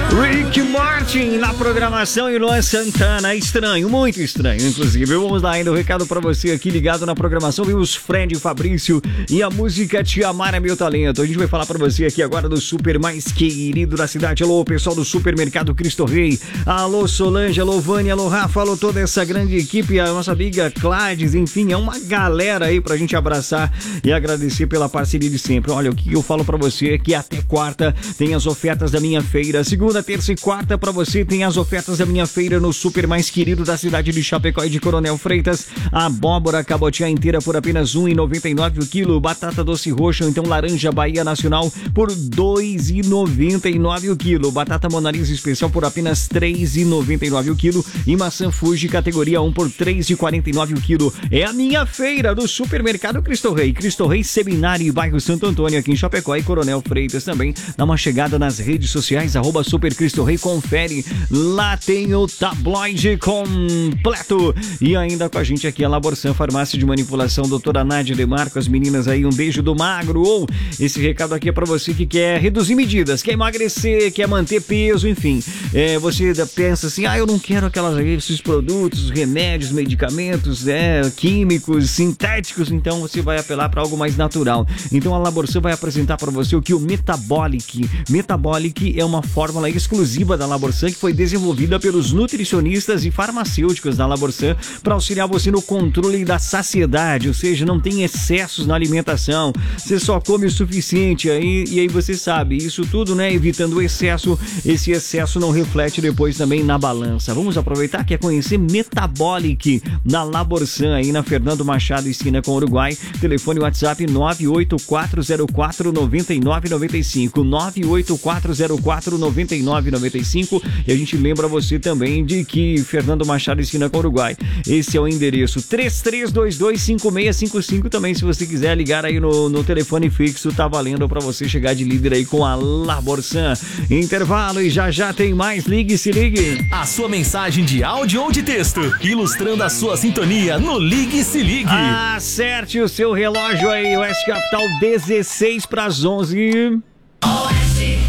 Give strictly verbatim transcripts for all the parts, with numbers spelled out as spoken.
Rick Martin na programação e Luan Santana. Estranho, muito estranho, inclusive. Vamos dar ainda o um recado pra você aqui ligado na programação. Vimos Fred e Fabrício e a música Te Amar é Meu Talento. A gente vai falar pra você aqui agora do super mais querido da cidade. Alô, pessoal do Supermercado Cristo Rei. Alô, Solange, alô, Vânia, alô, Rafa, alô, toda essa grande equipe. A nossa amiga Clades, enfim, é uma galera aí pra gente abraçar e agradecer pela parceria de sempre. Olha, o que eu falo pra você é que até quarta tem as ofertas da minha feira. Segunda, terça e quarta pra você tem as ofertas da minha feira no super mais querido da cidade de Chapecó e de Coronel Freitas. A abóbora cabotiá inteira por apenas um real e noventa e nove centavos o quilo. Batata doce roxa, então laranja Bahia Nacional por dois reais e noventa e nove centavos o quilo. Batata Monalisa especial por apenas três reais e noventa e nove centavos o quilo. E maçã Fuji categoria um por três reais e quarenta e nove centavos o quilo. É a minha feira do Supermercado Cristo Rei. Cristo Rei Seminário e bairro Santo Antônio aqui em Chapecó e Coronel Freitas também. Dá uma chegada nas redes sociais, arroba Super Cristo Rei, confere. Lá tem o tabloide completo. E ainda com a gente aqui a Laborsan, farmácia de manipulação, doutora Nádia Demarco, as meninas aí, um beijo do magro. Ou esse recado aqui é pra você que quer reduzir medidas, quer emagrecer, quer manter peso, enfim. É, você pensa assim, ah, eu não quero aquelas, esses produtos, remédios, medicamentos, é, químicos, sintéticos, então você vai apelar para algo mais natural. Então a Laborsan vai apresentar para você o que o Metabolic. Metabolic é uma fórmula exclusiva da Laborsan que foi desenvolvida pelos nutricionistas e farmacêuticos da Laborsan para auxiliar você no controle da saciedade, ou seja, não tem excessos na alimentação, você só come o suficiente aí, e aí você sabe, isso tudo, né, evitando o excesso, esse excesso não reflete depois também na balança. Vamos aproveitar que é conhecer Metabolic na Laborsan aí na Fernando Machado, esquina com Uruguai. Telefone WhatsApp nove oito quatro zero quatro nove nove nove cinco, nove oito quatro zero quatro nove nove nove cinco. E a gente lembra você também de que Fernando Machado, esquina com Uruguai, esse é o endereço três três dois dois cinco seis cinco cinco. Também, se você quiser ligar aí no, no telefone fixo, tá valendo para você chegar de líder aí com a Laborsan. Intervalo e já já tem mais. Ligue, se ligue. A sua mensagem de áudio ou de texto, ilustrando a sua sintonia no Ligue, se ligue. Acerte o seu relógio aí, Oeste Capital, dezesseis para as onze. Oeste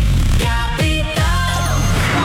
Capital.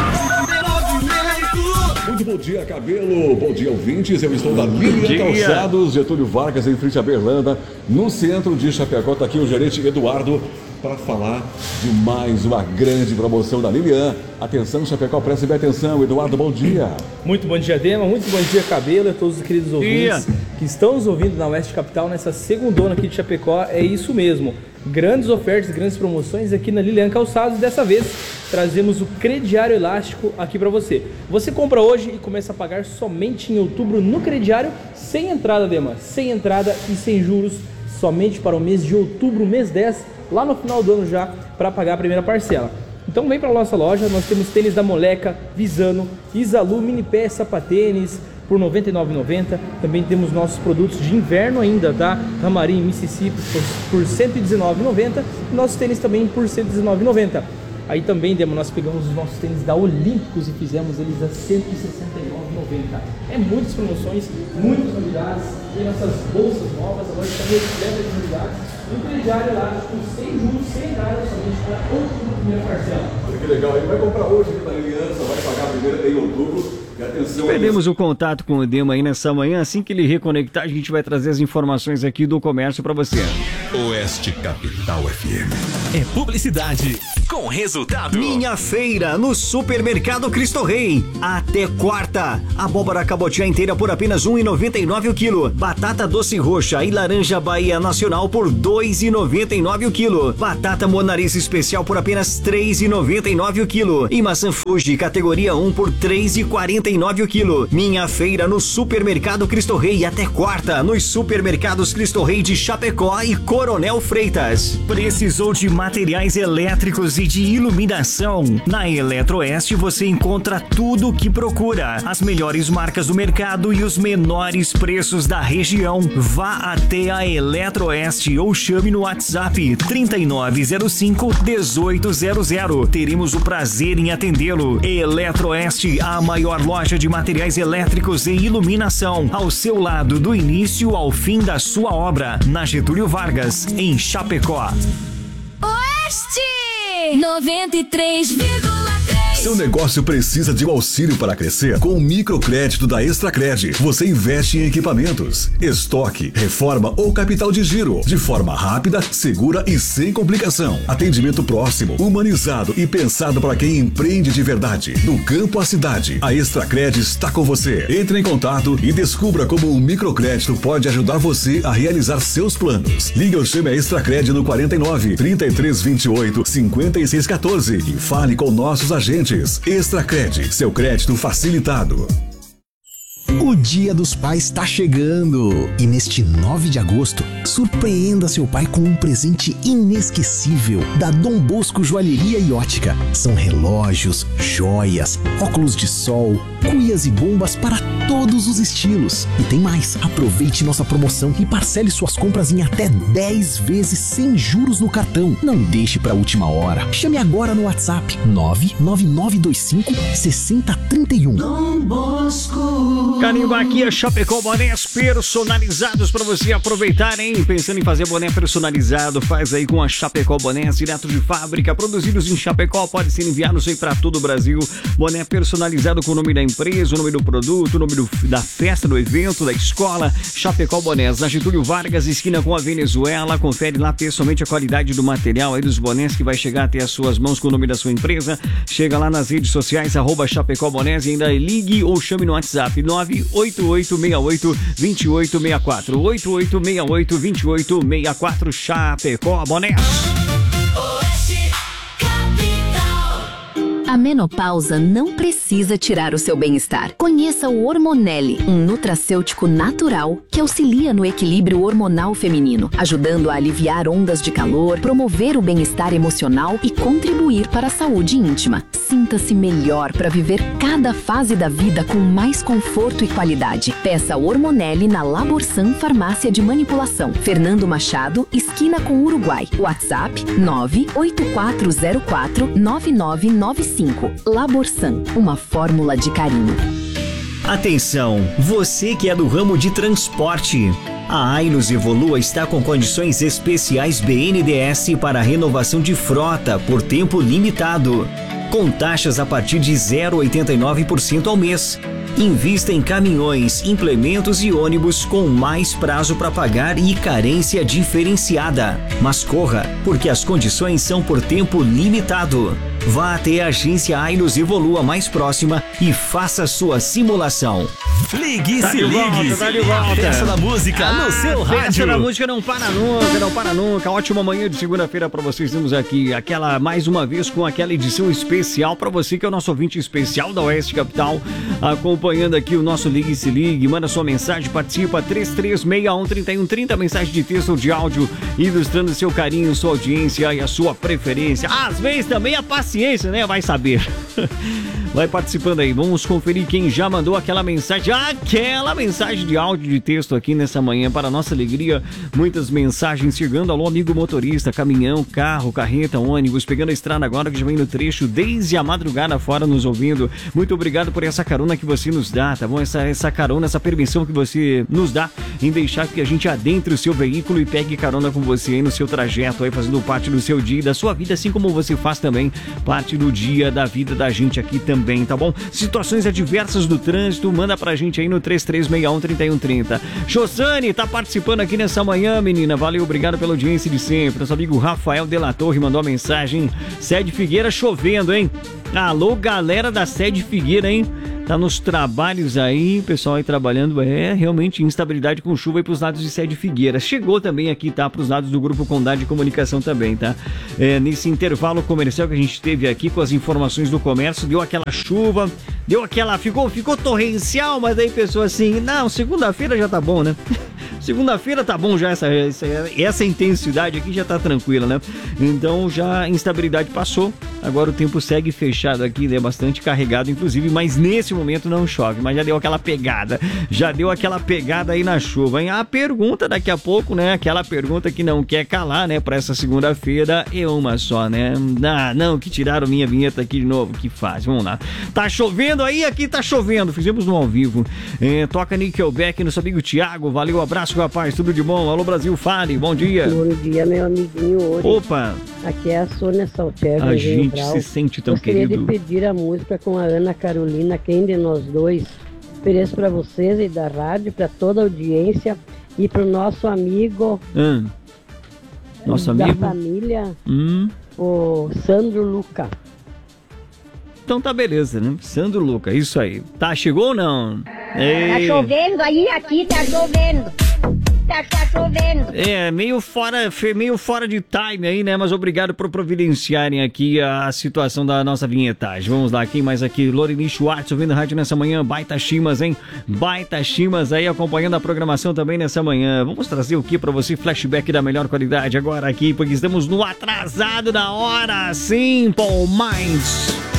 Muito bom dia, Cabelo. Bom dia, ouvintes. Eu estou na Lilian Calçados, Getúlio Vargas, em frente à Berlanda, no centro de Chapecó. Está aqui o gerente Eduardo para falar de mais uma grande promoção da Lilian. Atenção, Chapecó, preste bem atenção. Eduardo, bom dia. Muito bom dia, Dema. Muito bom dia, Cabelo, e a todos os queridos ouvintes dia. que estão nos ouvindo na Oeste Capital nessa segundona aqui de Chapecó. É isso mesmo. Grandes ofertas, grandes promoções aqui na Lilian Calçados. Dessa vez, trazemos o crediário elástico aqui para você. Você compra hoje e começa a pagar somente em outubro no crediário, sem entrada, Dema. Sem entrada e sem juros, somente para o mês de outubro, mês dez, lá no final do ano já, para pagar a primeira parcela. Então vem para a nossa loja, nós temos tênis da Moleca, Visano, Isalu, Mini Pé, Sapatênis por noventa e nove reais e noventa centavos. Também temos nossos produtos de inverno ainda, tá? Tamarim, Mississippi por, por cento e dezenove reais e noventa centavos. E nossos tênis também por cento e dezenove reais e noventa centavos. Aí também, Demo, nós pegamos os nossos tênis da Olímpicos e fizemos eles a cento e sessenta e nove reais e noventa centavos. É muitas promoções, muitas novidades. E nossas bolsas novas, agora está repleta de novidades. E o crediário lá, com sem juros, sem entrada, somente para outubro, primeira parcela. Olha que legal, ele vai comprar hoje aqui na Lilian, só vai pagar a primeira em outubro. E atenção, Perdemos o contato com o Dema aí nessa manhã. Assim que ele reconectar, a gente vai trazer as informações aqui do comércio para você. Oeste Capital F M. É publicidade com resultado. Minha feira no Supermercado Cristo Rei. Até quarta. Abóbora cabotiá inteira por apenas um real e noventa e nove centavos o quilo. Batata doce roxa e laranja Bahia Nacional por dois reais e noventa e nove centavos o quilo. Batata monarisa especial por apenas três reais e noventa e nove centavos o quilo. E maçã Fuji categoria um por três reais e quarenta e nove centavos o quilo. Minha feira no Supermercado Cristo Rei até quarta nos supermercados Cristo Rei de Chapecó e Coronel Freitas. Precisou de materiais elétricos e de iluminação? Na Eletroeste você encontra tudo o que procura. As melhores marcas do mercado e os menores preços da região. Vá até a Eletroeste ou chame no WhatsApp trinta e nove zero cinco, dezoito zero zero. Teremos o prazer em atendê-lo. Eletroeste, a maior loja de materiais elétricos e iluminação, ao seu lado do início ao fim da sua obra, na Getúlio Vargas, em Chapecó. Oeste noventa e três vírgula três. Seu negócio precisa de um auxílio para crescer? Com o microcrédito da Extracred, você investe em equipamentos, estoque, reforma ou capital de giro, de forma rápida, segura e sem complicação. Atendimento próximo, humanizado e pensado para quem empreende de verdade. Do campo à cidade, a Extracred está com você. Entre em contato e descubra como o microcrédito pode ajudar você a realizar seus planos. Ligue ou chame a Extracred no quarenta e nove, trinta e três vinte e oito, cinquenta e seis quatorze e fale com nossos agentes. Extracred, seu crédito facilitado. O Dia dos Pais está chegando e neste nove de agosto, surpreenda seu pai com um presente inesquecível da Dom Bosco Joalheria e Ótica. São relógios, joias, óculos de sol, cuias e bombas para todos os estilos. E tem mais, aproveite nossa promoção e parcele suas compras em até dez vezes sem juros no cartão. Não deixe para a última hora. Chame agora no WhatsApp nove nove nove dois cinco, seis zero três um. Dom Bosco. Carimba aqui a Chapecó Bonés personalizados para você aproveitar, hein? Pensando em fazer boné personalizado, faz aí com a Chapecó Bonés, direto de fábrica, produzidos em Chapecó, pode ser enviados aí para todo o Brasil. Boné personalizado com o nome da empresa, o nome do produto, o nome do, da festa, do evento, da escola. Chapecó Bonés, na Getúlio Vargas, esquina com a Venezuela. Confere lá pessoalmente a qualidade do material aí dos bonés que vai chegar até as suas mãos com o nome da sua empresa. Chega lá nas redes sociais, arroba Chapecó Bonés, e ainda ligue ou chame no WhatsApp nove oito oito seis oito, dois oito seis quatro, oito oito seis oito, dois oito seis quatro. Chapecó Bonés. A menopausa não precisa tirar o seu bem-estar. Conheça o Hormonelli, um nutracêutico natural que auxilia no equilíbrio hormonal feminino, ajudando a aliviar ondas de calor, promover o bem-estar emocional e contribuir para a saúde íntima. Sinta-se melhor para viver cada fase da vida com mais conforto e qualidade. Peça Hormonelli na Laborsan Farmácia de Manipulação, Fernando Machado, esquina com Uruguai. WhatsApp nove oito quatro zero quatro, nove nove nove cinco. Laborsan, uma fórmula de carinho. Atenção, você que é do ramo de transporte. A Ainos Evolua está com condições especiais B N D E S para renovação de frota por tempo limitado, com taxas a partir de zero vírgula oitenta e nove por cento ao mês. Invista em caminhões, implementos e ônibus com mais prazo para pagar e carência diferenciada. Mas corra, porque as condições são por tempo limitado. Vá até a agência Ainos Evolua mais próxima e faça sua simulação. Ligue e Tá se de ligue. volta, tá de volta. A festa da música no seu A festa rádio. da música não para nunca, não para nunca. Ótima manhã de segunda-feira para vocês. Estamos aqui, aquela, mais uma vez, com aquela edição especial para você, que é o nosso ouvinte especial da Oeste Capital, acompanhando aqui o nosso Ligue e se Ligue. Manda sua mensagem, participa, três três seis um, três um três zero, mensagem de texto ou de áudio, ilustrando seu carinho, sua audiência e a sua preferência. Às vezes também a paciência, né? Vai saber. Vai participando aí, vamos conferir quem já mandou aquela mensagem, aquela mensagem de áudio, de texto aqui nessa manhã. Para nossa alegria, muitas mensagens chegando. Alô, amigo motorista, caminhão, carro, carreta, ônibus, pegando a estrada agora, que já vem no trecho desde a madrugada fora nos ouvindo. Muito obrigado por essa carona que você nos dá, tá bom? Essa, essa carona, essa permissão que você nos dá em deixar que a gente adentre o seu veículo e pegue carona com você aí no seu trajeto, aí fazendo parte do seu dia e da sua vida, assim como você faz também parte do dia da vida da gente aqui também, tá bom? Situações adversas do trânsito, manda pra gente aí no três três seis um, três um três zero. Josane tá participando aqui nessa manhã, menina. Valeu, obrigado pela audiência de sempre. Nosso amigo Rafael de la Torre mandou uma mensagem. Sede Figueira chovendo, hein? Alô, galera da Sede Figueira, hein? Tá nos trabalhos aí, pessoal aí trabalhando, é realmente instabilidade com chuva aí pros lados de Sede Figueira. Chegou também aqui, tá? Pros lados do Grupo Condado de Comunicação também, tá? É, nesse intervalo comercial que a gente teve aqui com as informações do comércio, deu aquela chuva, deu aquela, ficou, ficou torrencial, mas aí pessoa assim, não, segunda-feira já tá bom, né? Segunda-feira tá bom já, essa, essa, essa intensidade aqui já tá tranquila, né? Então já a instabilidade passou, agora o tempo segue fechado aqui, né? Bastante carregado, inclusive, mas nesse momento não chove, mas já deu aquela pegada, já deu aquela pegada aí na chuva, hein? A pergunta daqui a pouco, né? Aquela pergunta que não quer calar, né? Pra essa segunda-feira é uma só, né? Ah, não, que tiraram minha vinheta aqui de novo, que faz, vamos lá. Tá chovendo aí, aqui tá chovendo, fizemos no ao vivo. É, toca Nickelback, nosso amigo Thiago, valeu, abraço, rapaz, tudo de bom? Alô, Brasil, fale, bom dia. Bom dia, meu amiguinho. Hoje. Opa! Aqui é a Sônia Salterno. A gente gente se sente tão Gostaria querido. de pedir a música com a Ana Carolina, Quem de Nós Dois. Ofereço para vocês e da rádio, para toda a audiência e para o nosso amigo, Hum. Nosso da amigo? família, Hum. o Sandro Luca. Então tá beleza, né? Sandro Luca, isso aí. Tá, chegou ou não? Ei. Tá chovendo aí, aqui tá chovendo. Tá, tá chovendo. É, meio fora, fe- meio fora de time aí, né? Mas obrigado por providenciarem aqui a situação da nossa vinhetagem. Vamos lá, quem mais aqui? Loreni Schwartz, ouvindo a rádio nessa manhã. Baita Chimas, hein? Baita Chimas aí, acompanhando a programação também nessa manhã. Vamos trazer o que pra você? Flashback da melhor qualidade agora aqui, porque estamos no atrasado da hora. Simple Minds.